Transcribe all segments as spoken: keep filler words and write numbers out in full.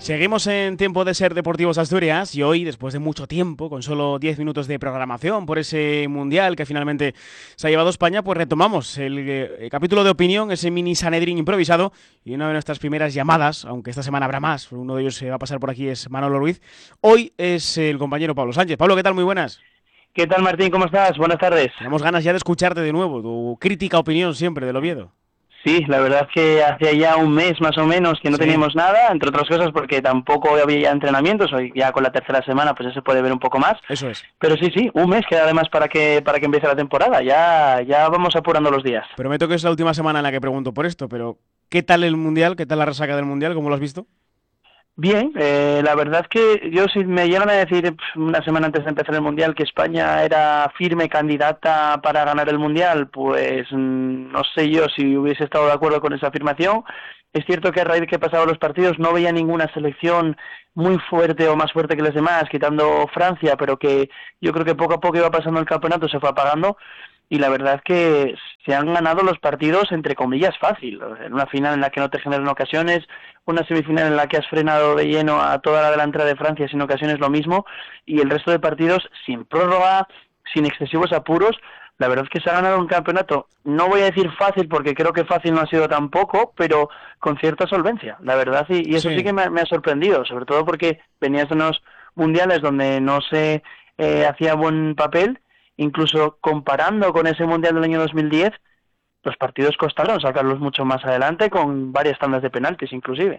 Seguimos en tiempo de Ser Deportivos Asturias y hoy, después de mucho tiempo, con solo diez minutos de programación por ese Mundial que finalmente se ha llevado España, pues retomamos el, eh, capítulo de opinión, ese mini Sanedrín improvisado y una de nuestras primeras llamadas, aunque esta semana habrá más, uno de ellos se va a pasar por aquí, es Manolo Ruiz. Hoy es el compañero Pablo Sánchez. Pablo, ¿qué tal? Muy buenas. ¿Qué tal, Martín? ¿Cómo estás? Buenas tardes. Tenemos ganas ya de escucharte de nuevo, tu crítica opinión siempre del Oviedo. Sí, la verdad es que hacía ya un mes más o menos que no Sí. teníamos nada, entre otras cosas porque tampoco había ya entrenamientos, hoy ya con la tercera semana pues ya se puede ver un poco más. Eso es. Pero sí, sí, un mes queda además para que para que empiece la temporada, ya ya vamos apurando los días. Prometo que es la última semana en la que pregunto por esto, pero ¿qué tal el Mundial? ¿Qué tal la resaca del Mundial? ¿Cómo lo has visto? Bien, eh, la verdad es que yo si me llegan a decir una semana antes de empezar el Mundial que España era firme candidata para ganar el Mundial, pues no sé yo si hubiese estado de acuerdo con esa afirmación. Es cierto que a raíz de que pasaban los partidos no veía ninguna selección muy fuerte o más fuerte que las demás, quitando Francia, pero que yo creo que poco a poco iba pasando el campeonato, se fue apagando. Y la verdad es que se han ganado los partidos entre comillas fácil, en una final en la que no te generan ocasiones, una semifinal en la que has frenado de lleno a toda la delantera de Francia sin ocasiones lo mismo, y el resto de partidos sin prórroga, sin excesivos apuros. La verdad es que se ha ganado un campeonato, no voy a decir fácil porque creo que fácil no ha sido tampoco, pero con cierta solvencia, la verdad, y, y eso sí, sí que me, me ha sorprendido, sobre todo porque venías de unos mundiales donde no se eh, hacía buen papel. Incluso comparando con ese Mundial del año dos mil diez, los partidos costaron sacarlos mucho más adelante, con varias tandas de penaltis inclusive.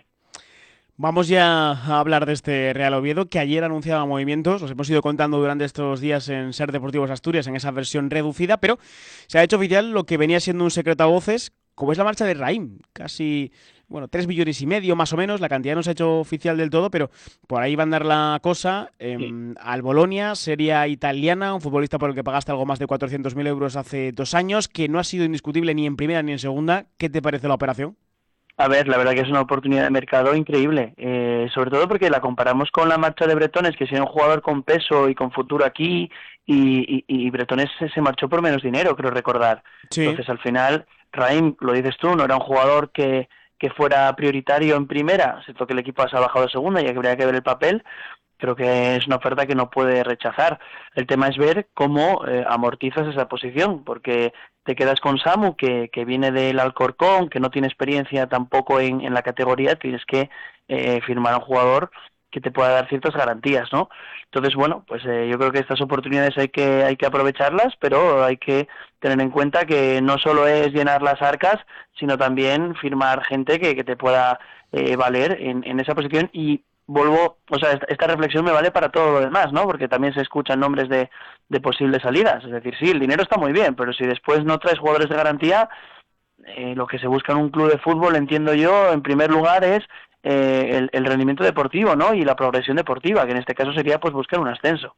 Vamos ya a hablar de este Real Oviedo, que ayer anunciaba movimientos, los hemos ido contando durante estos días en Ser Deportivos Asturias, en esa versión reducida, pero se ha hecho oficial lo que venía siendo un secreto a voces, como es la marcha de Raim, casi, bueno, tres millones y medio más o menos, la cantidad no se ha hecho oficial del todo, pero por ahí va a andar la cosa. Eh, sí. Al Bolonia, serie italiana, un futbolista por el que pagaste algo más de cuatrocientos mil euros hace dos años, que no ha sido indiscutible ni en primera ni en segunda. ¿Qué te parece la operación? A ver, la verdad que es una oportunidad de mercado increíble, eh, sobre todo porque la comparamos con la marcha de Bretones, que sería un jugador con peso y con futuro aquí, y, y, y Bretones se, se marchó por menos dinero, creo recordar. Sí. Entonces, al final, Raim, lo dices tú, no era un jugador que, que fuera prioritario en primera, excepto que el equipo se ha bajado a segunda, ya que habría que ver el papel. Creo que es una oferta que no puede rechazar. El tema es ver cómo eh, amortizas esa posición, porque te quedas con Samu, que, que viene del Alcorcón, que no tiene experiencia tampoco en, en la categoría, tienes que eh, firmar a un jugador que te pueda dar ciertas garantías, ¿no? Entonces, bueno, pues eh, yo creo que estas oportunidades hay que hay que aprovecharlas, pero hay que tener en cuenta que no solo es llenar las arcas, sino también firmar gente que, que te pueda eh, valer en, en esa posición. Y vuelvo, o sea, esta, esta reflexión me vale para todo lo demás, ¿no? Porque también se escuchan nombres de, de posibles salidas. Es decir, sí, el dinero está muy bien, pero si después no traes jugadores de garantía, eh, lo que se busca en un club de fútbol, entiendo yo, en primer lugar es eh, el, el rendimiento deportivo, ¿no? Y la progresión deportiva, que en este caso sería pues buscar un ascenso.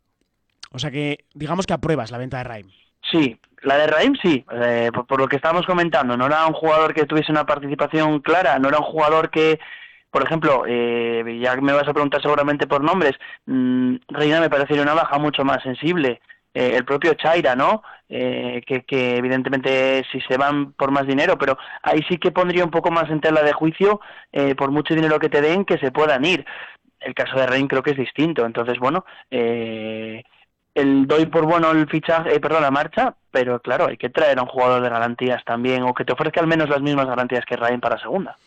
O sea que, digamos que apruebas la venta de Raim. Sí, la de Raim sí, eh, por, por lo que estábamos comentando, no era un jugador que tuviese una participación clara, no era un jugador que... Por ejemplo, eh, ya me vas a preguntar seguramente por nombres, mmm, Reina me parecería una baja mucho más sensible. Eh, el propio Chaira, ¿no? Eh, que, que evidentemente si se van por más dinero, pero ahí sí que pondría un poco más en tela de juicio, eh, por mucho dinero que te den, que se puedan ir. El caso de Rein creo que es distinto. Entonces, bueno, eh, el doy por bueno el fichaje, eh, perdón, la marcha, pero claro, hay que traer a un jugador de garantías también, o que te ofrezca al menos las mismas garantías que Rein para segunda.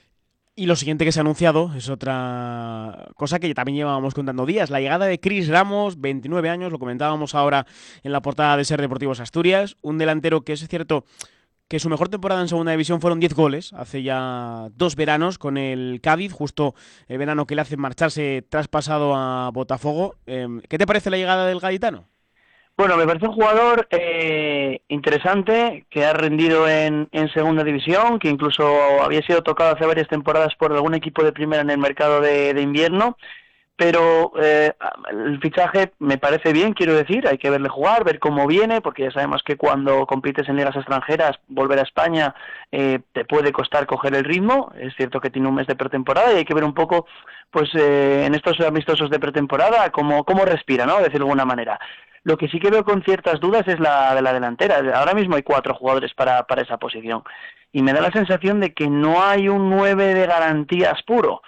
Y lo siguiente que se ha anunciado es otra cosa que también llevábamos contando días, la llegada de Cris Ramos, veintinueve años, lo comentábamos ahora en la portada de Ser Deportivos Asturias, un delantero que es cierto que su mejor temporada en segunda división fueron diez goles, hace ya dos veranos con el Cádiz, justo el verano que le hace marcharse traspasado a Botafogo. ¿Qué te parece la llegada del gaditano? Bueno, me parece un jugador eh, interesante, que ha rendido en, en segunda división, que incluso había sido tocado hace varias temporadas por algún equipo de primera en el mercado de, de invierno, pero eh, el fichaje me parece bien, quiero decir, hay que verle jugar, ver cómo viene, porque ya sabemos que cuando compites en ligas extranjeras, volver a España eh, te puede costar coger el ritmo. Es cierto que tiene un mes de pretemporada y hay que ver un poco, pues eh, en estos amistosos de pretemporada, cómo, cómo respira, ¿no? De decirlo de alguna manera. Lo que sí que veo con ciertas dudas es la de la delantera. Ahora mismo hay cuatro jugadores para, para esa posición. Y me da la sensación de que no hay un nueve de garantías puro.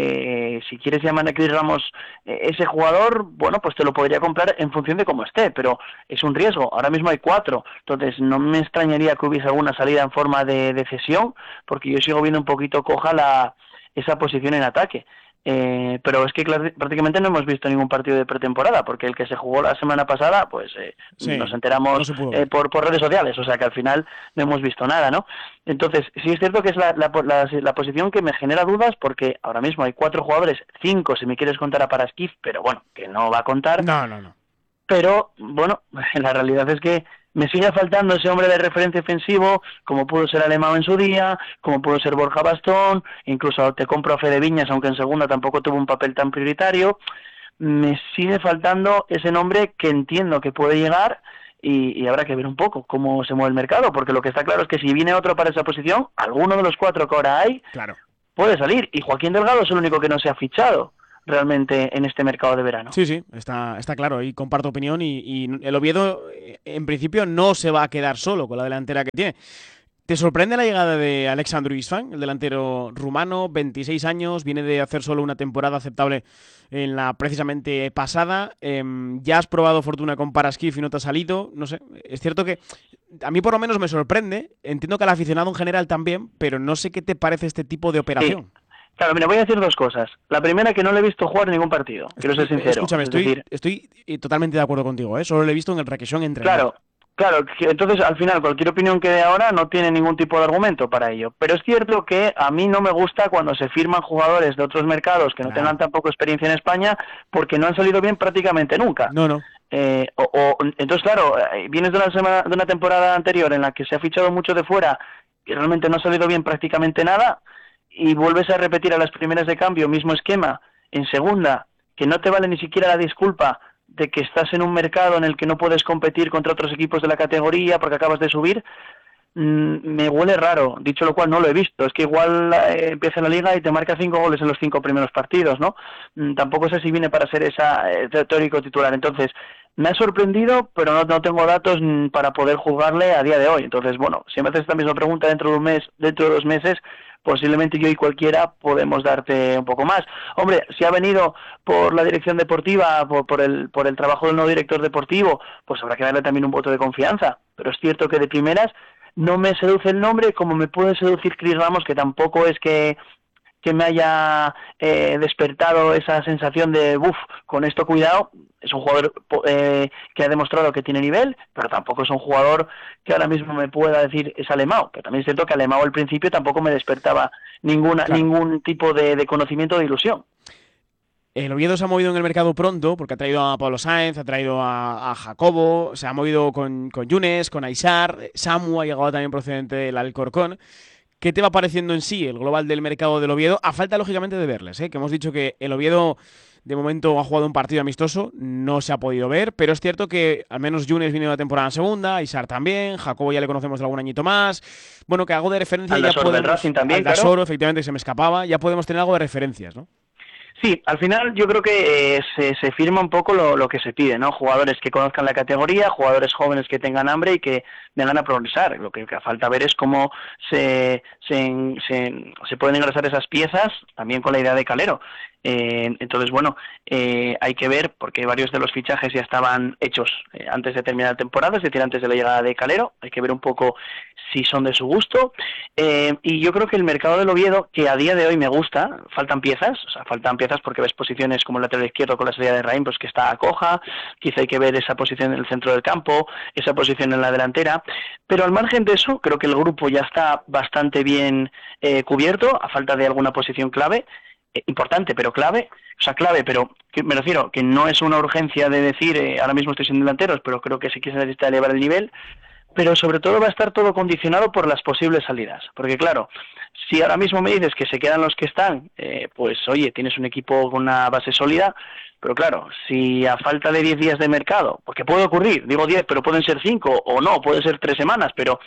Eh, si quieres llamar a Chris Ramos eh, ese jugador, bueno, pues te lo podría comprar en función de cómo esté, pero es un riesgo. Ahora mismo hay cuatro, entonces no me extrañaría que hubiese alguna salida en forma de, de cesión, porque yo sigo viendo un poquito coja la, esa posición en ataque. Eh, pero es que claro, prácticamente no hemos visto ningún partido de pretemporada, porque el que se jugó la semana pasada, pues eh, sí, nos enteramos no eh, por, por redes sociales, o sea que al final no hemos visto nada, ¿no? Entonces, sí es cierto que es la, la, la, la posición que me genera dudas, porque ahora mismo hay cuatro jugadores, cinco si me quieres contar a Paraskif, pero bueno, que no va a contar. No, no, no. Pero, bueno, la realidad es que me sigue faltando ese hombre de referencia ofensivo, como pudo ser Alemão en su día, como pudo ser Borja Bastón, incluso te compro a Fede Viñas, aunque en segunda tampoco tuvo un papel tan prioritario. Me sigue faltando ese nombre que entiendo que puede llegar y, y habrá que ver un poco cómo se mueve el mercado, porque lo que está claro es que si viene otro para esa posición, alguno de los cuatro que ahora hay, claro, puede salir. Y Joaquín Delgado es el único que no se ha fichado realmente en este mercado de verano. Sí, sí, está, está claro y comparto opinión y, y el Oviedo en principio no se va a quedar solo con la delantera que tiene. ¿Te sorprende la llegada de Alexandru Isfan, el delantero rumano, veintiséis años, viene de hacer solo una temporada aceptable en la precisamente pasada? Eh, ya has probado fortuna con Paraskif y no te ha salido, no sé, es cierto que a mí por lo menos me sorprende, entiendo que al aficionado en general también, pero no sé qué te parece este tipo de operación. Sí. Claro, mira, voy a decir dos cosas. La primera, que no le he visto jugar ningún partido, quiero ser sincero. Escúchame, estoy, decir... estoy totalmente de acuerdo contigo, ¿eh? Solo lo he visto en el requesón entre. Claro, claro, entonces al final cualquier opinión que dé ahora no tiene ningún tipo de argumento para ello. Pero es cierto que a mí no me gusta cuando se firman jugadores de otros mercados que no claro. tengan tampoco experiencia en España, porque no han salido bien prácticamente nunca. No, no. Eh, o, o, entonces, claro, vienes de una, semana, de una temporada anterior en la que se ha fichado mucho de fuera y realmente no ha salido bien prácticamente nada, y vuelves a repetir a las primeras de cambio, mismo esquema, en segunda, que no te vale ni siquiera la disculpa de que estás en un mercado en el que no puedes competir contra otros equipos de la categoría porque acabas de subir, mmm, me huele raro, dicho lo cual no lo he visto, es que igual eh, empieza la liga y te marca cinco goles en los cinco primeros partidos, ¿no? Mm, tampoco sé si viene para ser esa eh, teórico titular, entonces me ha sorprendido, pero no, no tengo datos para poder jugarle a día de hoy, entonces bueno, si me haces esta misma pregunta dentro de un mes, dentro de dos meses, posiblemente yo y cualquiera podemos darte un poco más. Hombre, si ha venido por la dirección deportiva, por, por el por el trabajo del nuevo director deportivo, pues habrá que darle también un voto de confianza. Pero es cierto que de primeras no me seduce el nombre, como me puede seducir Chris Ramos, que tampoco es que que me haya eh, despertado esa sensación de uff, con esto cuidado. Es un jugador eh, que ha demostrado que tiene nivel, pero tampoco es un jugador que ahora mismo me pueda decir es Alemão, pero también es cierto que Alemão al principio tampoco me despertaba ninguna claro. ningún tipo de, de conocimiento de ilusión. El Oviedo se ha movido en el mercado pronto porque ha traído a Pablo Sáenz, ha traído a, a Jacobo, se ha movido con, con Yunes, con Aishar, Samu ha llegado también procedente del Alcorcón. ¿Qué te va pareciendo en sí el global del mercado del Oviedo? A falta, lógicamente, de verles, ¿eh? Que hemos dicho que el Oviedo, de momento, ha jugado un partido amistoso, no se ha podido ver, pero es cierto que al menos Yunes viene de la temporada en segunda, Isar también, Jacobo ya le conocemos de algún añito más. Bueno, que algo de referencia Aldasoro ya podemos... del Racing también, Aldasoro, claro. efectivamente, se me escapaba, ya podemos tener algo de referencias, ¿no? Sí, al final yo creo que eh, se, se firma un poco lo, lo que se pide, ¿no? Jugadores que conozcan la categoría, jugadores jóvenes que tengan hambre y que vengan a progresar. Lo que, que falta ver es cómo se, se, se, se pueden ingresar esas piezas, también con la idea de Calero. Eh, entonces, bueno, eh, hay que ver, porque varios de los fichajes ya estaban hechos eh, antes de terminar la temporada, es decir, antes de la llegada de Calero. Hay que ver un poco si son de su gusto. Eh, y yo creo que el mercado del Oviedo, que a día de hoy me gusta, faltan piezas, o sea, faltan piezas porque ves posiciones como el lateral izquierdo con la salida de Raín, pues que está coja, quizá hay que ver esa posición en el centro del campo, esa posición en la delantera, pero al margen de eso, creo que el grupo ya está bastante bien eh, cubierto, a falta de alguna posición clave, eh, importante, pero clave, o sea, clave, pero que, me refiero que no es una urgencia de decir, eh, ahora mismo estoy sin delanteros, pero creo que sí que se necesita elevar el nivel, pero sobre todo va a estar todo condicionado por las posibles salidas, porque claro, si ahora mismo me dices que se quedan los que están, eh, pues oye, tienes un equipo con una base sólida, pero claro, si a falta de diez días de mercado, porque puede ocurrir, digo diez, pero pueden ser cinco, o no, puede ser tres semanas, pero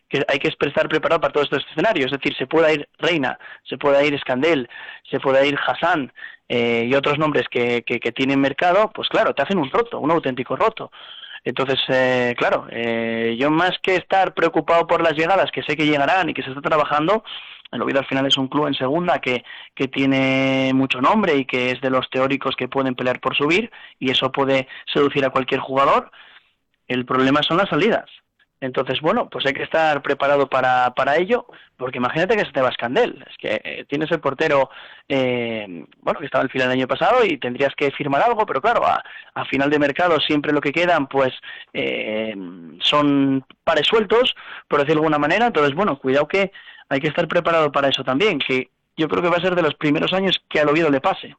que hay que estar preparado para todos estos escenarios. Es decir, se puede ir Reina, se puede ir Escandel, se puede ir Hassan eh, y otros nombres que, que, que tienen mercado, pues claro, te hacen un roto, un auténtico roto. Entonces, eh, claro, eh, yo más que estar preocupado por las llegadas, que sé que llegarán y que se está trabajando, el Oviedo al final es un club en segunda que, que tiene mucho nombre y que es de los teóricos que pueden pelear por subir, y eso puede seducir a cualquier jugador. El problema son las salidas. Entonces, bueno, pues hay que estar preparado para, para ello, porque imagínate que se te va Escandel. Es que eh, tienes el portero, eh, bueno, que estaba al final del año pasado y tendrías que firmar algo, pero claro, a, a final de mercado siempre lo que quedan, pues, eh, son pares sueltos, por decirlo de alguna manera. Entonces, bueno, cuidado que hay que estar preparado para eso también, que yo creo que va a ser de los primeros años que al Oviedo le pase.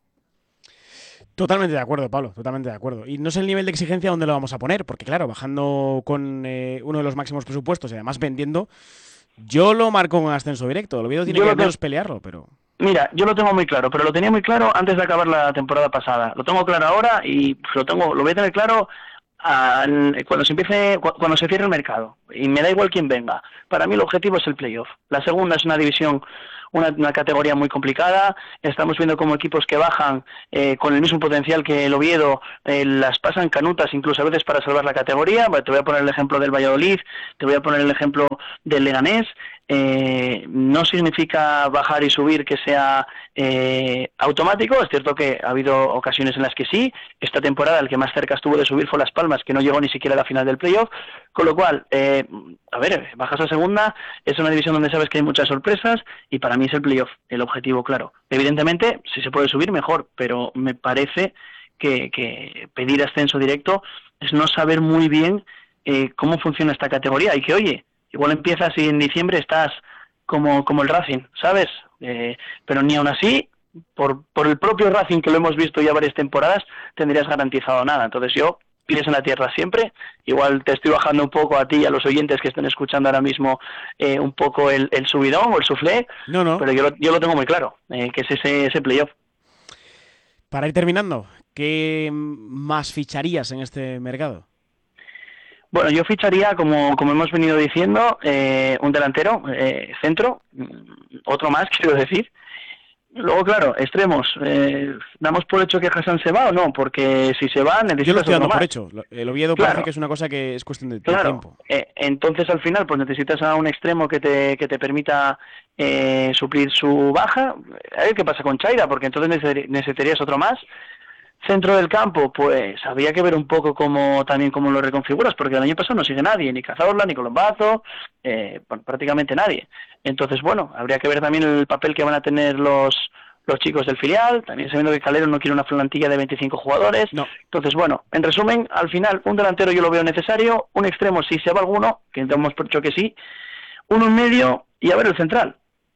Totalmente de acuerdo, Pablo, totalmente de acuerdo. Y no sé el nivel de exigencia dónde lo vamos a poner, porque claro, bajando con eh, uno de los máximos presupuestos y además vendiendo, yo lo marco con ascenso directo. El Oviedo tiene yo que al menos pelearlo, pero... Mira, yo lo tengo muy claro, pero lo tenía muy claro antes de acabar la temporada pasada. Lo tengo claro ahora y lo tengo, lo voy a tener claro al, cuando se empiece, cuando se cierre el mercado. Y me da igual quién venga. Para mí el objetivo es el playoff. La segunda es una división, una, una categoría muy complicada. Estamos viendo como equipos que bajan eh, con el mismo potencial que el Oviedo eh, las pasan canutas incluso a veces para salvar la categoría. Te voy a poner el ejemplo del Valladolid, te voy a poner el ejemplo del Leganés. Eh, no significa bajar y subir que sea eh, automático. Es cierto que ha habido ocasiones en las que sí. Esta temporada el que más cerca estuvo de subir fue Las Palmas, que no llegó ni siquiera a la final del playoff, con lo cual eh, a ver, bajas a segunda, es una división donde sabes que hay muchas sorpresas y para mí es el playoff el objetivo, claro. Evidentemente, si se puede subir mejor, pero me parece que, que pedir ascenso directo es no saber muy bien eh, cómo funciona esta categoría y que, oye, igual empiezas y en diciembre estás como, como el Racing, ¿sabes? Eh, pero ni aún así, por, por el propio Racing, que lo hemos visto ya varias temporadas, tendrías garantizado nada. Entonces yo, pies en la tierra siempre. Igual te estoy bajando un poco a ti y a los oyentes que estén escuchando ahora mismo eh, un poco el, el subidón o el soufflé, no, no. pero yo lo, yo lo tengo muy claro, eh, que es ese, ese playoff. Para ir terminando, ¿qué más ficharías en este mercado? Bueno, yo ficharía, como, como hemos venido diciendo, eh, un delantero, eh, centro, otro más, quiero decir. Luego, claro, extremos. Eh, ¿Damos por hecho que Hassan se va o no? Porque si se va, necesitas Yo lo estoy dando otro por más. hecho. El Oviedo Claro. parece que es una cosa que es cuestión de Claro. tiempo. Eh, entonces, al final, pues necesitas a un extremo que te, que te permita eh, suplir su baja. A ver qué pasa con Chaira, porque entonces necesitarías otro más. Centro del campo, pues habría que ver un poco cómo también cómo lo reconfiguras, porque el año pasado no sigue nadie, ni Cazorla, ni Colombazo, eh, prácticamente nadie. Entonces, bueno, habría que ver también el papel que van a tener los los chicos del filial, también sabiendo que Calero no quiere una plantilla de veinticinco jugadores. No. Entonces, bueno, en resumen, al final, un delantero yo lo veo necesario, un extremo si se va alguno, que damos por hecho que sí, uno en medio y a ver el central.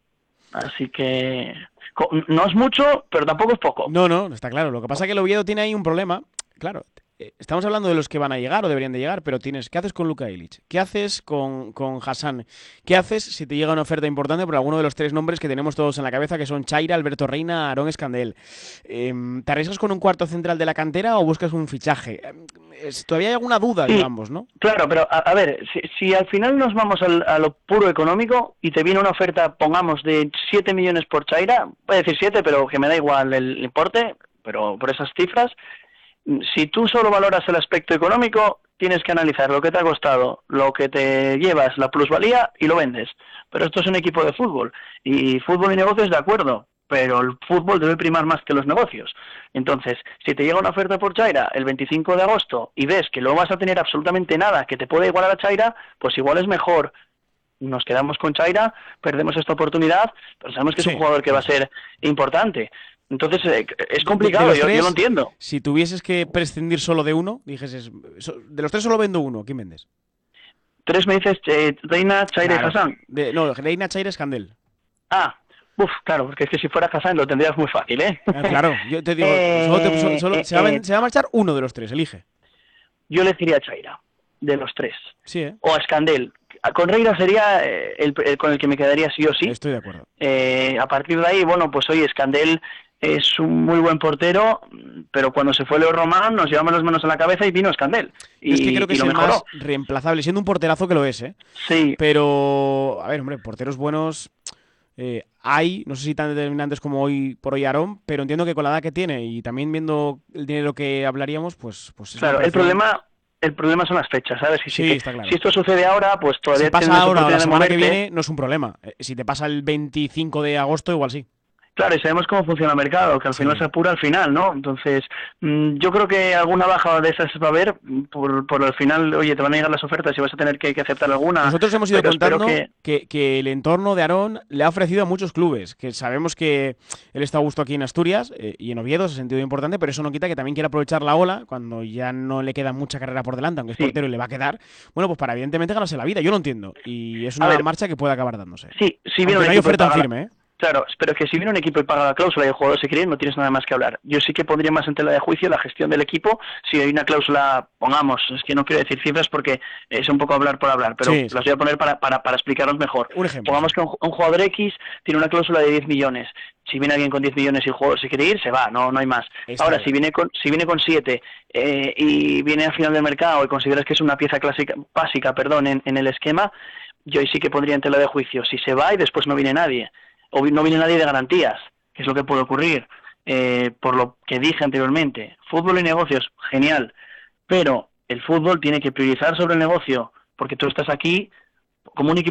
Así que no es mucho, pero tampoco es poco. No, no, está claro. Lo que pasa es que el Oviedo tiene ahí un problema. Claro, estamos hablando de los que van a llegar o deberían de llegar, pero tienes, ¿qué haces con Luka Ilić? ¿Qué haces con, con Hassan? ¿Qué haces si te llega una oferta importante por alguno de los tres nombres que tenemos todos en la cabeza, que son Chaira, Alberto Reina, Aarón Escandel? Eh, ¿Te arriesgas con un cuarto central de la cantera o buscas un fichaje? Eh, todavía hay alguna duda, sí, digamos, ¿no? Claro, pero a, a ver, si, si al final nos vamos al, a lo puro económico y te viene una oferta, pongamos, de siete millones por Chaira, voy a decir siete, pero que me da igual el importe, pero por esas cifras, si tú solo valoras el aspecto económico, tienes que analizar lo que te ha costado, lo que te llevas, la plusvalía, y lo vendes. Pero esto es un equipo de fútbol, y fútbol y negocios de acuerdo, pero el fútbol debe primar más que los negocios. Entonces, si te llega una oferta por Chaira el veinticinco de agosto y ves que no vas a tener absolutamente nada que te pueda igualar a Chaira, pues igual es mejor nos quedamos con Chaira, perdemos esta oportunidad, pero sabemos que es Sí. un jugador que va a ser importante. Entonces, eh, es complicado, De los yo, tres, yo lo entiendo. Si tuvieses que prescindir solo de uno, dijeses, de los tres solo vendo uno, ¿quién vendes? Tres me dices, eh, Reina, Chaira Claro. y Hassan. De, no, Reina, Chaira, Escandel. Ah, uff, claro, porque es que si fuera Hassan lo tendrías muy fácil, ¿eh? Ah, claro, yo te digo, Eh, solo te- solo- solo- eh, se, va a, eh. se va a marchar uno de los tres, elige. Yo le diría a Chaira, de los tres. Sí, ¿eh? O a Escandel. Conreira sería el, el con el que me quedaría sí o sí. Estoy de acuerdo. Eh, a partir de ahí, bueno, pues oye, Escandel es un muy buen portero, pero cuando se fue Leo Román nos llevamos las manos a la cabeza y vino Escandel. Y, es que creo que y es lo el mejoró. más reemplazable, siendo un porterazo que lo es, ¿eh? Sí. Pero, a ver, hombre, porteros buenos eh, hay, no sé si tan determinantes como hoy por hoy Aarón, pero entiendo que con la edad que tiene y también viendo el dinero que hablaríamos, pues... pues claro, el problema... El problema son las fechas, ¿sabes? Si, sí, si, está claro. Si esto sucede ahora, pues todavía... Si pasa ahora o la semana que viene, no es un problema. Si te pasa el veinticinco de agosto, igual sí. Claro, y sabemos cómo funciona el mercado, que al sí. final se apura al final, ¿no? Entonces, mmm, yo creo que alguna baja de esas va a haber, por, por al final, oye, te van a llegar las ofertas y vas a tener que, que aceptar alguna. Nosotros hemos ido contando que... Que, que el entorno de Aarón le ha ofrecido a muchos clubes, que sabemos que él está a gusto aquí en Asturias eh, y en Oviedo, se ha sentido importante, pero eso no quita que también quiera aprovechar la ola, cuando ya no le queda mucha carrera por delante, aunque es sí. portero y le va a quedar, bueno, pues para evidentemente ganarse la vida, yo lo entiendo, y es una ver, marcha que puede acabar dándose. Sí, si bien no hay oferta firme, ¿eh? Claro, pero que si viene un equipo y paga la cláusula y el jugador se quiere ir, no tienes nada más que hablar. Yo sí que pondría más en tela de juicio la gestión del equipo. Si hay una cláusula, pongamos, es que no quiero decir cifras porque es un poco hablar por hablar, pero sí, sí. las voy a poner para, para, para explicarnos mejor. Un ejemplo. Pongamos que un, un jugador X tiene una cláusula de diez millones. Si viene alguien con diez millones y el jugador se quiere ir, se va, no no hay más. Está Ahora, bien. si viene con si viene con siete eh, y viene al final del mercado y consideras que es una pieza clásica, básica perdón, en, en el esquema, yo sí que pondría en tela de juicio. Si se va y después no viene nadie. O no viene nadie de garantías, que es lo que puede ocurrir, eh, por lo que dije anteriormente. Fútbol y negocios, genial, pero el fútbol tiene que priorizar sobre el negocio, porque tú estás aquí como un equipo